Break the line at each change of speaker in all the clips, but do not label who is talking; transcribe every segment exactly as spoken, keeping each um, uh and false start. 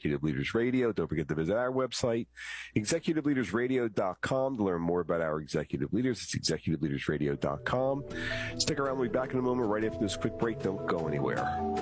Executive Leaders Radio. Don't forget to visit our website, executive leaders radio dot com, to learn more about our executive leaders. It's executive leaders radio dot com. Stick around. We'll be back in a moment right after this quick break. Don't go anywhere.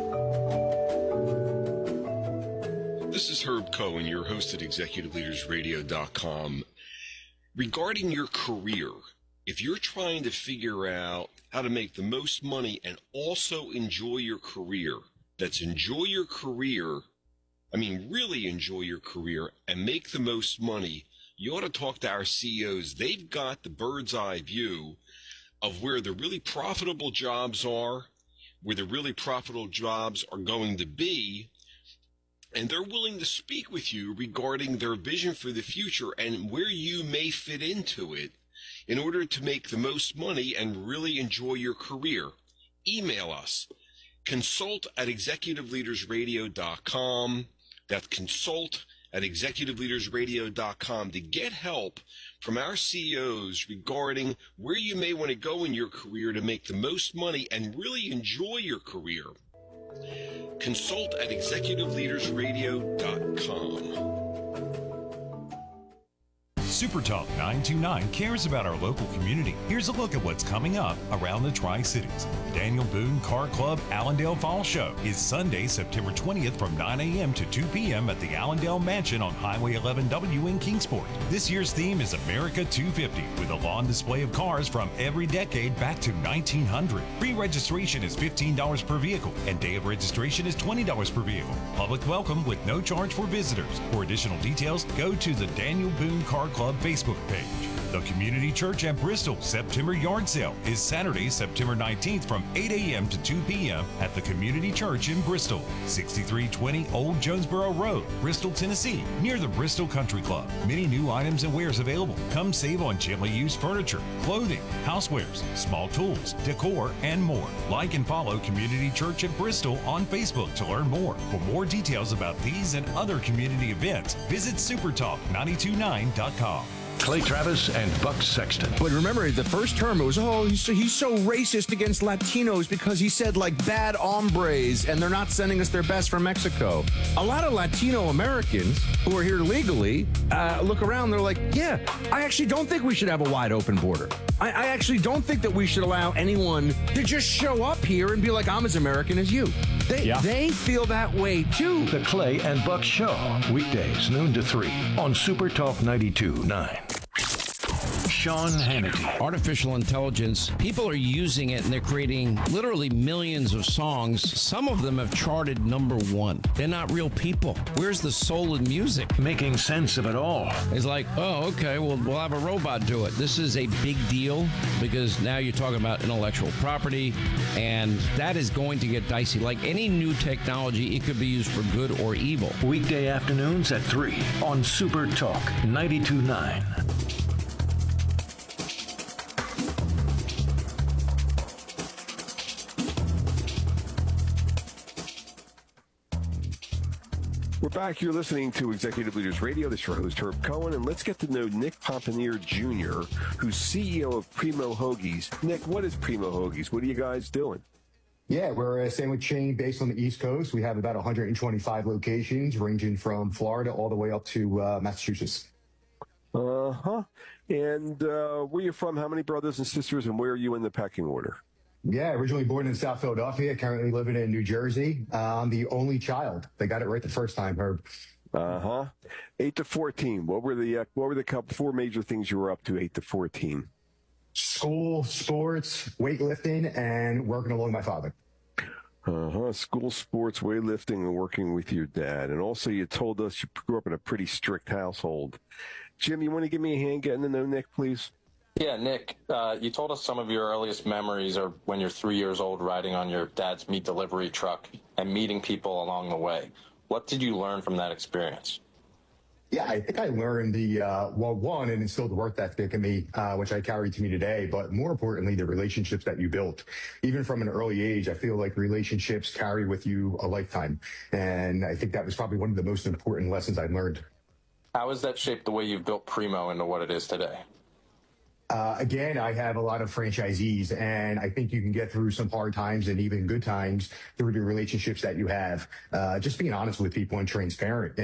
This is Herb Cohen, your host at executive leaders radio dot com. Regarding your career, if you're trying to figure out how to make the most money and also enjoy your career, that's enjoy your career, I mean really enjoy your career and make the most money, you ought to talk to our C E Os. They've got the bird's eye view of where the really profitable jobs are, where the really profitable jobs are going to be, and they're willing to speak with you regarding their vision for the future and where you may fit into it in order to make the most money and really enjoy your career. Email us, consult at executive leaders radio dot com. That's consult at executive leaders radio dot com to get help from our C E Os regarding where you may want to go in your career to make the most money and really enjoy your career. Consult at executive leaders radio dot com.
SuperTalk nine two nine cares about our local community. Here's a look at what's coming up around the Tri-Cities. Daniel Boone Car Club Allendale Fall Show is Sunday, September twentieth from nine a.m. to two p.m. at the Allendale Mansion on Highway eleven W in Kingsport. This year's theme is America two fifty, with a lawn display of cars from every decade back to nineteen hundred. Pre-registration is fifteen dollars per vehicle, and day of registration is twenty dollars per vehicle. Public welcome with no charge for visitors. For additional details, go to the Daniel Boone Car Club Facebook page. The Community Church at Bristol September Yard Sale is Saturday, September nineteenth from eight a.m. to two p.m. at the Community Church in Bristol, sixty-three twenty Old Jonesboro Road, Bristol, Tennessee, near the Bristol Country Club. Many new items and wares available. Come save on gently used furniture, clothing, housewares, small tools, decor, and more. Like and follow Community Church at Bristol on Facebook to learn more. For more details about these and other community events, visit supertalk nine two nine dot com.
Clay Travis and Buck Sexton.
But remember, the first term, it was, oh, he's so, he's so racist against Latinos because he said, like, bad hombres, and they're not sending us their best from Mexico. A lot of Latino Americans who are here legally uh, look around, they're like, yeah, I actually don't think we should have a wide open border. I, I actually don't think that we should allow anyone to just show up here and be like, I'm as American as you. They, yeah. they feel that way, too.
The Clay and Buck Show, weekdays, noon to three, on Super Talk ninety-two point nine. Sean Hannity.
Artificial intelligence, people are using it and they're creating literally millions of songs. Some of them have charted number one. They're not real people. Where's the soul in music?
Making sense of it all.
It's like, oh, okay, well, we'll have a robot do it. This is a big deal because now you're talking about intellectual property, and that is going to get dicey. Like any new technology, it could be used for good or evil.
Weekday afternoons at three on Super Talk ninety-two point nine.
We're back. You're listening to Executive Leaders Radio. This is your host, Herb Cohen, and let's get to know Nick Pompanier Junior, who's C E O of Primo Hoagies. Nick, what is Primo Hoagies? What are you guys doing?
Yeah, we're a sandwich chain based on the East Coast. We have about one hundred twenty-five locations, ranging from Florida all the way up to uh, Massachusetts.
Uh-huh. And uh, where are you from? How many brothers and sisters, and where are you in the pecking order?
Yeah, originally born in South Philadelphia, currently living in New Jersey. Uh, I'm the only child. They got it right the first time, Herb.
Uh-huh. eight to fourteen. What were the uh, what were the couple, four major things you were up to eight to fourteen?
School, sports, weightlifting, and working along my father.
Uh-huh. School, sports, weightlifting, and working with your dad. And also you told us you grew up in a pretty strict household. Jim, you want to give me a hand getting to know Nick, please?
Yeah, Nick, uh, you told us some of your earliest memories are when you're three years old riding on your dad's meat delivery truck and meeting people along the way. What did you learn from that experience?
Yeah, I think I learned the, uh, well, one, and instilled the work ethic in me, uh, which I carry to me today, but more importantly, the relationships that you built. Even from an early age, I feel like relationships carry with you a lifetime. And I think that was probably one of the most important lessons I learned.
How has that shaped the way you've built Primo into what it is today?
Uh, again, I have a lot of franchisees, and I think you can get through some hard times and even good times through the relationships that you have. Uh, just being honest with people and transparent.